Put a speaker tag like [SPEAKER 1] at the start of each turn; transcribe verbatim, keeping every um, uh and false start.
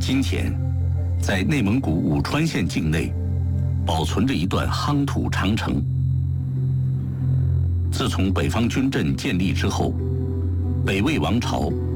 [SPEAKER 1] 今天，在内蒙古武川县境内，保存着一段夯土长城。自从北方军镇建立之后，北魏王朝